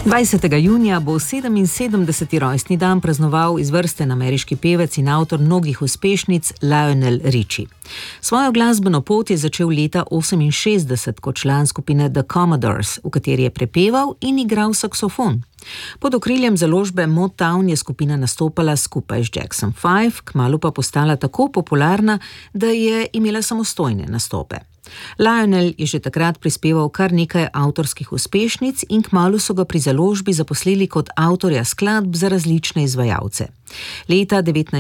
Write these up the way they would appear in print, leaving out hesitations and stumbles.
20. junija bo 77. rojstni dan praznoval izvrsten ameriški pevec in avtor mnogih uspešnic Lionel Richie. Svojo glasbeno pot je začel leta 1968 kot član skupine The Commodores, v kateri je prepeval in igral saksofon. Pod okriljem založbe Motown je skupina nastopala skupaj z Jackson 5, kmalu pa postala tako popularna, da je imela samostojne nastope. Lionel je že takrat prispeval kar nekaj avtorskih uspešnic in kmalu so ga pri založbi zaposlili kot avtorja skladb za različne izvajalce. Leta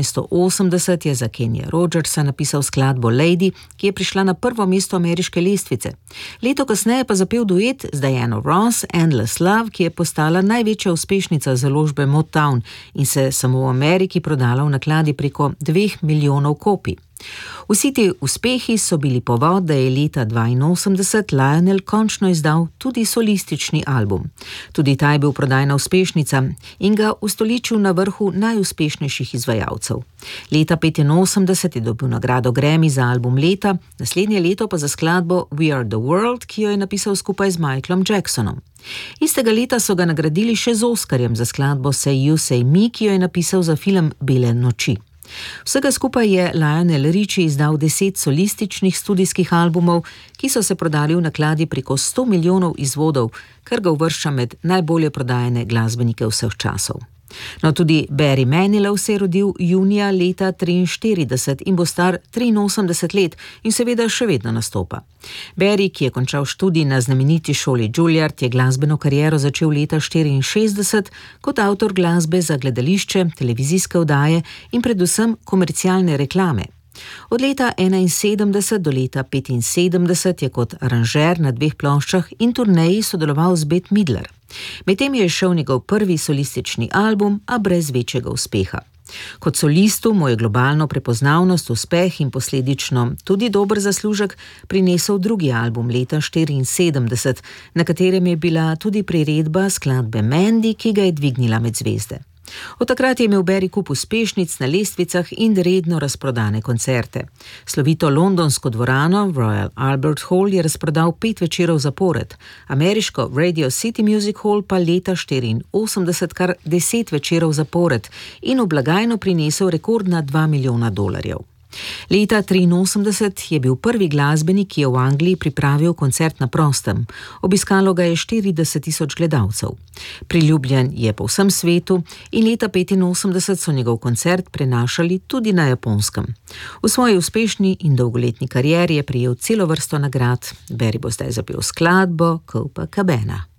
1980 je za Kennyja Rogersa napisal skladbo Lady, ki je prišla na prvo mesto ameriške lestvice. Leto kasneje pa zapel duet z Diana Ross, Endless Love, ki je postala največja uspešnica založbe Motown in se samo v Ameriki prodala v nakladi preko 2 milijonov kopij. Vsi ti uspehi so bili povod, da je leta 1982 Lionel končno izdal tudi solistični album. Tudi ta je bil prodajna uspešnica in ga ustoličil na vrhu najuspešnejših izvajalcev. Leta 1985 je dobil nagrado Grammy za album leta, naslednje leto pa za skladbo We Are The World, ki jo je napisal skupaj z Michaelom Jacksonom. Istega leta so ga nagradili še z Oskarjem za skladbo Say You Say Me, ki jo je napisal za film Bele noči. Vsega skupaj je Lionel Richie izdal 10 solističnih studijskih albumov, ki so se prodali v nakladi preko 100 milijonov izvodov, kar ga uvršča med najbolje prodajene glasbenike vseh časov. No, tudi Barry Manilow se je rodil junija leta 1943 in bo star 83 let in seveda še vedno nastopa. Barry, ki je končal študij na znameniti šoli Juilliard, je glasbeno kariero začel leta 1964 kot avtor glasbe za gledališče, televizijske oddaje in predvsem komercialne reklame. Od leta 1971 do leta 1975 je kot aranžer na 2 ploščah in turneji sodeloval z Bette Midler. Medtem je šel njegov prvi solistični album, a brez večjega uspeha. Kot solistu mu je globalno prepoznavnost, uspeh in posledično tudi dober zaslužek prinesel drugi album leta 1974, na katerem je bila tudi priredba skladbe Mandy, ki ga je dvignila med zvezde. Od takrat je imel Barry kup uspešnic na lestvicah in redno razprodane koncerte. Slovito londonsko dvorano Royal Albert Hall je razprodal 5 večerov zapored, ameriško Radio City Music Hall pa leta 1984 kar 10 večerov zapored in v blagajno prinesel rekordna $2 milijona. Leta 1983 je bil prvi glasbenik, ki je v Angliji pripravil koncert na prostem. Obiskalo ga je 40,000 gledalcev. Priljubljen je po vsem svetu in leta 1985 so njegov koncert prenašali tudi na Japonskem. V svoji uspešni in dolgoletni karieri je prejel celo vrsto nagrad. Barry bo zdaj zapel skladbo Copacabana.